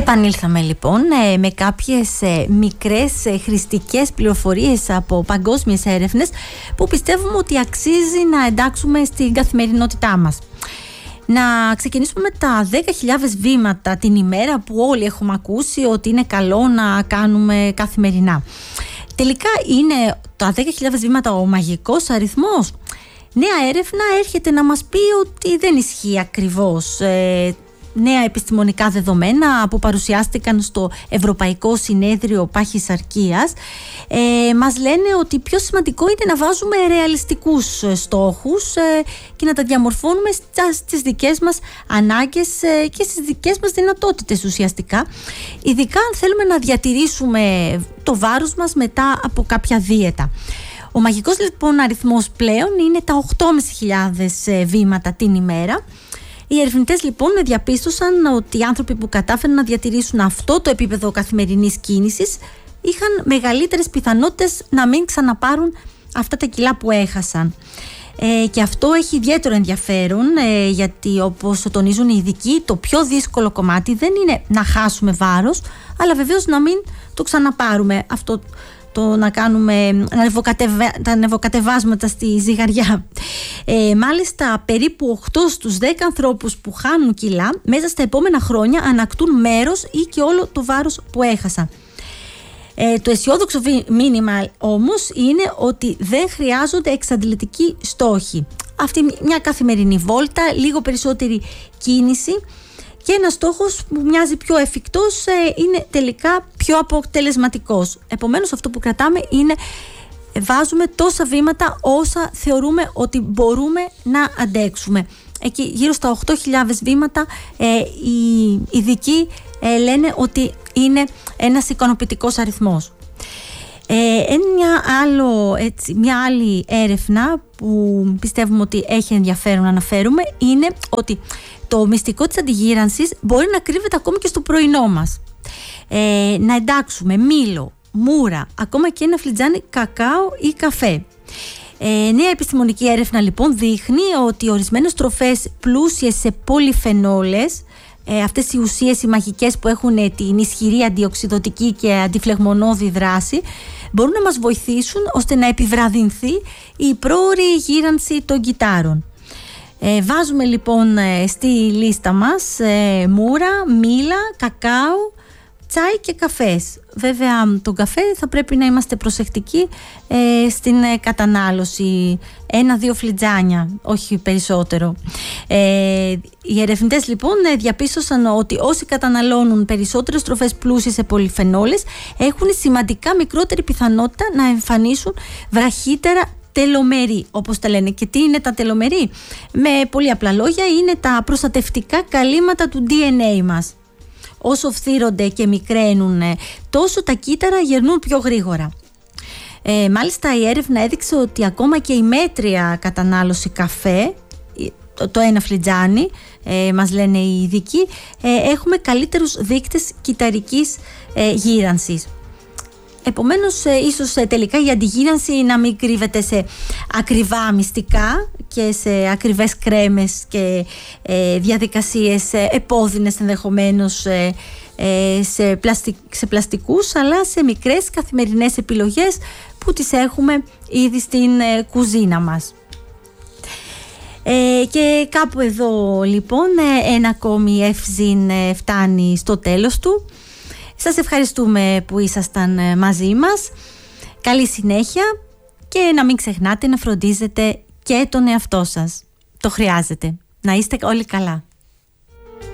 Επανήλθαμε λοιπόν με κάποιες μικρές χρηστικές πληροφορίες από παγκόσμιες έρευνες που πιστεύουμε ότι αξίζει να εντάξουμε στην καθημερινότητά μας. Να ξεκινήσουμε με τα 10.000 βήματα την ημέρα που όλοι έχουμε ακούσει ότι είναι καλό να κάνουμε καθημερινά. Τελικά είναι τα 10.000 βήματα ο μαγικός αριθμός? Νέα έρευνα έρχεται να μας πει ότι δεν ισχύει ακριβώς. Νέα επιστημονικά δεδομένα που παρουσιάστηκαν στο Ευρωπαϊκό Συνέδριο Παχυσαρκίας μας λένε ότι πιο σημαντικό είναι να βάζουμε ρεαλιστικούς στόχους και να τα διαμορφώνουμε στις δικές μας ανάγκες και στις δικές μας δυνατότητες ουσιαστικά, ειδικά αν θέλουμε να διατηρήσουμε το βάρος μας μετά από κάποια δίαιτα. Ο μαγικός λοιπόν αριθμός πλέον είναι τα 8.500 βήματα την ημέρα. Οι ερευνητές λοιπόν διαπίστωσαν ότι οι άνθρωποι που κατάφεραν να διατηρήσουν αυτό το επίπεδο καθημερινής κίνησης είχαν μεγαλύτερες πιθανότητες να μην ξαναπάρουν αυτά τα κιλά που έχασαν. Και αυτό έχει ιδιαίτερο ενδιαφέρον, γιατί όπως τονίζουν οι ειδικοί, το πιο δύσκολο κομμάτι δεν είναι να χάσουμε βάρος, αλλά βεβαίως να μην το ξαναπάρουμε. Αυτό το να κάνουμε τα ανεβοκατεβάσματα στη ζυγαριά. Μάλιστα περίπου 8 στους 10 ανθρώπους που χάνουν κιλά μέσα στα επόμενα χρόνια ανακτούν μέρος ή και όλο το βάρος που έχασαν. Το αισιόδοξο μήνυμα όμως είναι ότι δεν χρειάζονται εξαντλητικοί στόχοι. Αυτή μια καθημερινή βόλτα, λίγο περισσότερη κίνηση και ένας στόχος που μοιάζει πιο εφικτός είναι τελικά πιο αποτελεσματικός. Επομένως αυτό που κρατάμε είναι βάζουμε τόσα βήματα όσα θεωρούμε ότι μπορούμε να αντέξουμε. Εκεί γύρω στα 8.000 βήματα οι ειδικοί λένε ότι είναι ένας ικανοποιητικός αριθμός. Μια άλλη έρευνα που πιστεύουμε ότι έχει ενδιαφέρον να αναφέρουμε είναι ότι το μυστικό της αντιγύρανσης μπορεί να κρύβεται ακόμη και στο πρωινό μας. Να εντάξουμε μήλο, μούρα, ακόμα και ένα φλιτζάνι κακάο ή καφέ. Νέα επιστημονική έρευνα λοιπόν δείχνει ότι ορισμένες τροφές πλούσιες σε πολυφενόλες, αυτές οι ουσίες οι μαγικές που έχουν την ισχυρή αντιοξυδωτική και αντιφλεγμονώδη δράση, μπορούν να μας βοηθήσουν ώστε να επιβραδυνθεί η πρόωρη γύρανση των κυττάρων. Βάζουμε λοιπόν στη λίστα μας μούρα, μήλα, κακάο, τσάι και καφές. Βέβαια τον καφέ θα πρέπει να είμαστε προσεκτικοί στην κατανάλωση, 1-2 φλιτζάνια, όχι περισσότερο. Οι ερευνητές λοιπόν διαπίστωσαν ότι όσοι καταναλώνουν περισσότερες τροφές πλούσιες σε πολυφενόλες έχουν σημαντικά μικρότερη πιθανότητα να εμφανίσουν βραχύτερα τελομερή, όπως τα λένε. Και τι είναι τα τελομερή? Με πολύ απλά λόγια είναι τα προστατευτικά καλύματα του DNA μας. Όσο φθύρονται και μικραίνουν, τόσο τα κύτταρα γερνούν πιο γρήγορα. Μάλιστα η έρευνα έδειξε ότι ακόμα και η μέτρια κατανάλωση καφέ, το ένα φλιτζάνι, μας λένε οι ειδικοί, έχουμε καλύτερους δείκτες κυτταρικής γύρανσης. Επομένως, ίσως τελικά η αντιγύρανση να μην κρύβεται σε ακριβά μυστικά και σε ακριβές κρέμες και διαδικασίες επώδυνες ενδεχομένως σε πλαστικούς, αλλά σε μικρές καθημερινές επιλογές που τις έχουμε ήδη στην κουζίνα μας. Και κάπου εδώ λοιπόν ένα ακόμη εύζην φτάνει στο τέλος του. Σας ευχαριστούμε που ήσασταν μαζί μας. Καλή συνέχεια και να μην ξεχνάτε να φροντίζετε και τον εαυτό σας. Το χρειάζεται. Να είστε όλοι καλά.